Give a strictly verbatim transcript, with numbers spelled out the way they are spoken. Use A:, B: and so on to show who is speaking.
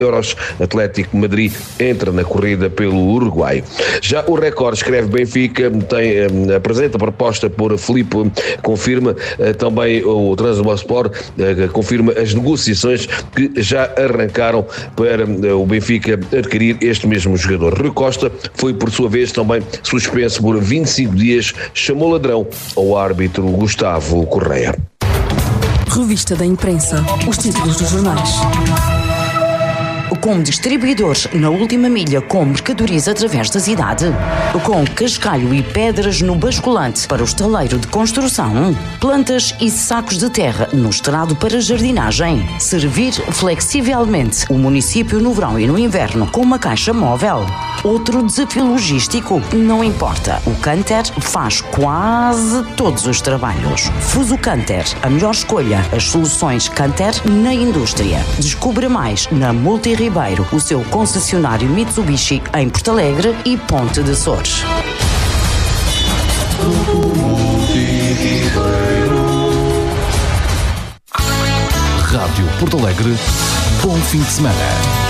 A: euros. Atlético de Madrid entra na corrida pelo Uruguai. Já o Record escreve: Benfica tem, apresenta proposta por Filipe, confirma também o Trabzonspor, confirma as negociações que já arrancaram para o Benfica adquirir este mesmo jogador. Rui Costa foi por sua vez também suspenso por vinte e cinco dias, chamou ladrão ao árbitro Gustavo Correia.
B: Revista da Imprensa, os títulos dos jornais.
C: Com distribuidores na última milha com mercadorias através da cidade. Com cascalho e pedras no basculante para o estaleiro de construção. Plantas e sacos de terra no estrado para jardinagem. Servir flexivelmente o município no verão e no inverno com uma caixa móvel. Outro desafio logístico? Não importa. O Canter faz quase todos os trabalhos. Fuso Canter, a melhor escolha. As soluções Canter na indústria. Descubra mais na Multi Ribeiro, o seu concessionário Mitsubishi em Porto Alegre e Ponte de Açores.
D: Rádio Porto Alegre, bom fim de semana.